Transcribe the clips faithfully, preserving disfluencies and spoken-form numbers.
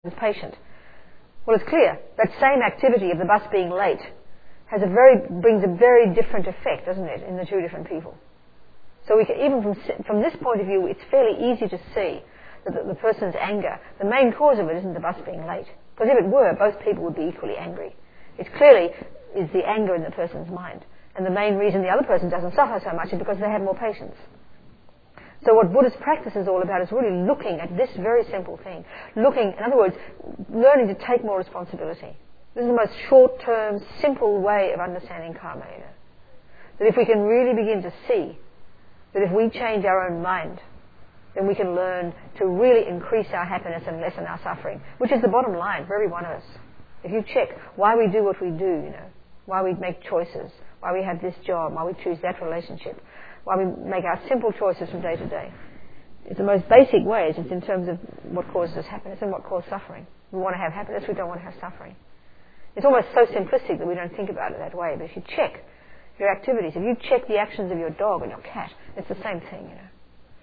patient. Well, it's clear that same activity of the bus being late has a very brings a very different effect, doesn't it, in the two different people. So we can, even from from this point of view, it's fairly easy to see that the, the person's anger, the main cause of it isn't the bus being late. Because if it were, both people would be equally angry. It's clearly is the anger in the person's mind. And the main reason the other person doesn't suffer so much is because they have more patience. So what Buddhist practice is all about is really looking at this very simple thing. Looking, in other words, learning to take more responsibility. This is the most short-term, simple way of understanding karma. You know? That if we can really begin to see that if we change our own mind, then we can learn to really increase our happiness and lessen our suffering, which is the bottom line for every one of us. If you check why we do what we do, you know, why we make choices, why we have this job, why we choose that relationship, why we make our simple choices from day to day. It's the most basic ways. It's in terms of what causes us happiness and what causes suffering. We want to have happiness, we don't want to have suffering. It's almost so simplistic that we don't think about it that way. But if you check your activities, if you check the actions of your dog and your cat, it's the same thing, you know.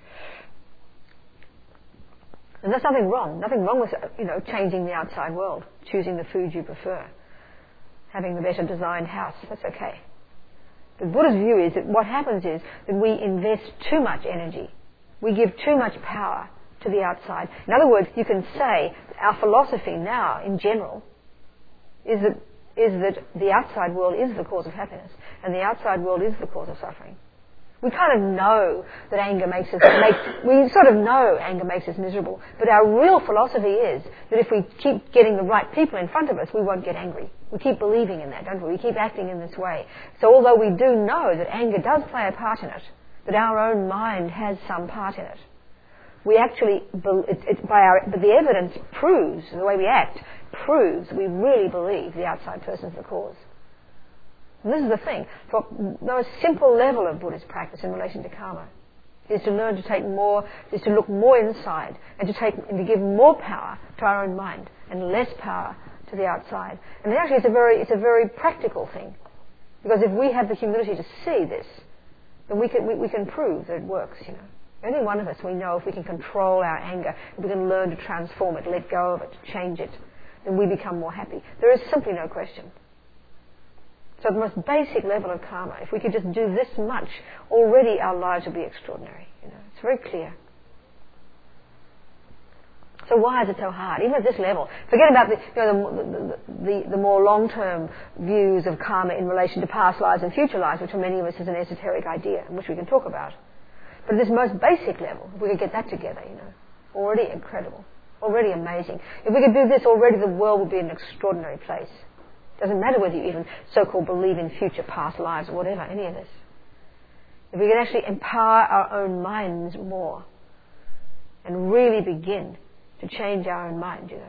And there's nothing wrong. Nothing wrong with, you know, changing the outside world, choosing the food you prefer, having the better designed house. That's okay. The Buddha's view is that what happens is that we invest too much energy. We give too much power to the outside. In other words, you can say our philosophy now, in general, is that is that the outside world is the cause of happiness, and the outside world is the cause of suffering. We kind of know that anger makes us, makes, we sort of know anger makes us miserable, but our real philosophy is that if we keep getting the right people in front of us, we won't get angry. We keep believing in that, don't we? We keep acting in this way. So although we do know that anger does play a part in it, that our own mind has some part in it, we actually, it, it, by our, but the evidence proves, the way we act, proves we really believe the outside person's the cause. And this is the thing. For the most simple level of Buddhist practice in relation to karma is to learn to take more, is to look more inside and to take and to give more power to our own mind and less power to the outside. And actually, it's a very, it's a very practical thing, because if we have the humility to see this, then we can we, we can prove that it works. You know, any one of us, we know if we can control our anger, if we can learn to transform it, let go of it, change it, then we become more happy. There is simply no question. So at the most basic level of karma, if we could just do this much, already our lives would be extraordinary. You know, it's very clear. So why is it so hard? Even at this level, forget about the, you know, the, the, the, the more long-term views of karma in relation to past lives and future lives, which for many of us is an esoteric idea, which we can talk about. But at this most basic level, if we could get that together, you know, already incredible, already amazing. If we could do this, already the world would be an extraordinary place. Doesn't matter whether you even so-called believe in future past lives or whatever, any of this. If we can actually empower our own minds more and really begin to change our own mind, you know.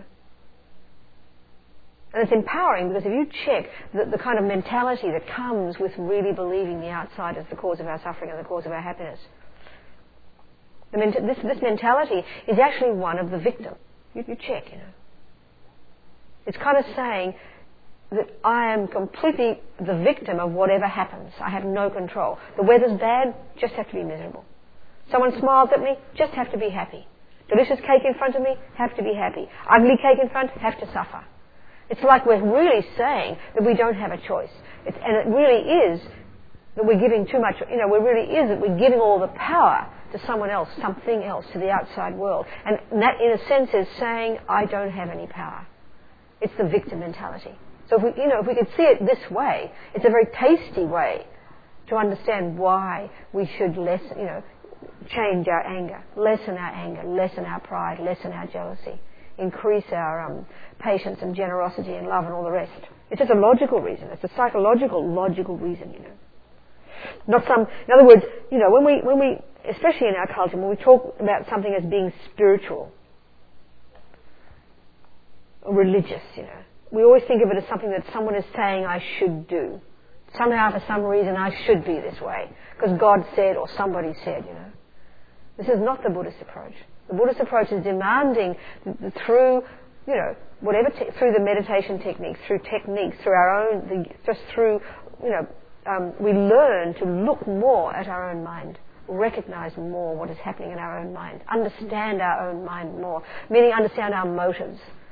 And it's empowering because if you check the, the kind of mentality that comes with really believing the outside is the cause of our suffering and the cause of our happiness, the ment- this, this mentality is actually one of the victim. You, you check, you know. It's kind of saying that I am completely the victim of whatever happens. I have no control. The weather's bad, just have to be miserable. Someone smiles at me, just have to be happy. Delicious cake in front of me, have to be happy. Ugly cake in front, have to suffer. It's like we're really saying that we don't have a choice. It's, and it really is that we're giving too much, you know, it really is that we're giving all the power to someone else, something else, to the outside world. And that, in a sense, is saying, I don't have any power. It's the victim mentality. So if we, you know, if we could see it this way, it's a very tasty way to understand why we should lessen, you know, change our anger, lessen our anger, lessen our pride, lessen our jealousy, increase our um, patience and generosity and love and all the rest. It's just a logical reason. It's a psychological, logical reason, you know. Not some, in other words, you know, when we, when we, especially in our culture, when we talk about something as being spiritual or religious, you know, we always think of it as something that someone is saying I should do. Somehow, for some reason, I should be this way because God said or somebody said, you know. This is not the Buddhist approach. The Buddhist approach is demanding that through, you know, whatever, te- through the meditation techniques, through techniques, through our own, the, just through, you know, um, we learn to look more at our own mind, recognize more what is happening in our own mind, understand our own mind more, meaning understand our motives.